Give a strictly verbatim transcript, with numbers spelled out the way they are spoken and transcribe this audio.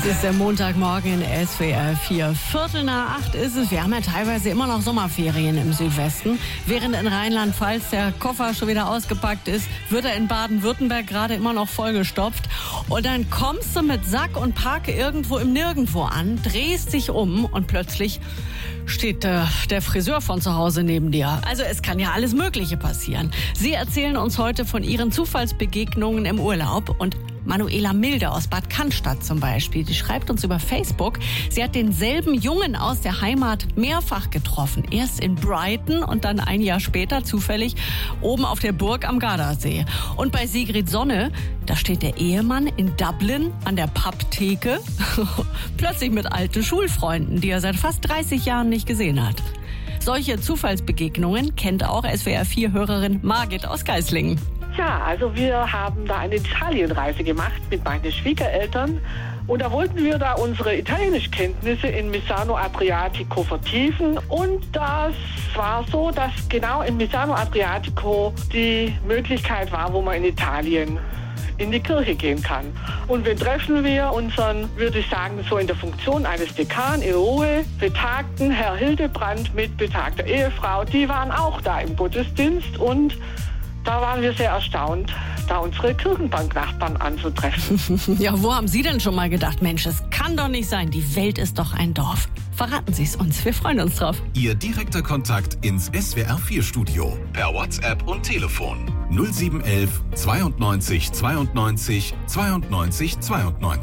Es ist der Montagmorgen in S W R vier. Viertel nach acht ist es. Wir haben ja teilweise immer noch Sommerferien im Südwesten. Während in Rheinland-Pfalz der Koffer schon wieder ausgepackt ist, wird er in Baden-Württemberg gerade immer noch vollgestopft. Und dann kommst du mit Sack und Parke irgendwo im Nirgendwo an, drehst dich um und plötzlich steht äh, der Friseur von zu Hause neben dir. Also es kann ja alles Mögliche passieren. Sie erzählen uns heute von ihren Zufallsbegegnungen im Urlaub. Und Manuela Milde aus Bad Cannstatt zum Beispiel, die schreibt uns über Facebook, sie hat denselben Jungen aus der Heimat mehrfach getroffen. Erst in Brighton und dann ein Jahr später zufällig oben auf der Burg am Gardasee. Und bei Sigrid Sonne, da steht der Ehemann in Dublin an der Pubtheke, plötzlich mit alten Schulfreunden, die er seit fast dreißig Jahren nicht gesehen hat. Solche Zufallsbegegnungen kennt auch S W R vier Hörerin Margit aus Geislingen. Ja, also wir haben da eine Italienreise gemacht mit meinen Schwiegereltern und da wollten wir da unsere Italienischkenntnisse in Misano Adriatico vertiefen und das war so, dass genau in Misano Adriatico die Möglichkeit war, wo man in Italien in die Kirche gehen kann. Und wen treffen wir? Unseren, würde ich sagen, so in der Funktion eines Dekan in Ruhe, betagten Herr Hildebrand mit betagter Ehefrau, die waren auch da im Gottesdienst und da waren wir sehr erstaunt, da unsere Kirchenbanknachbarn anzutreffen. Ja, wo haben Sie denn schon mal gedacht, Mensch, es kann doch nicht sein, die Welt ist doch ein Dorf. Verraten Sie es uns, wir freuen uns drauf. Ihr direkter Kontakt ins S W R vier Studio per WhatsApp und Telefon null sieben eins eins zweiundneunzig zweiundneunzig zweiundneunzig zweiundneunzig.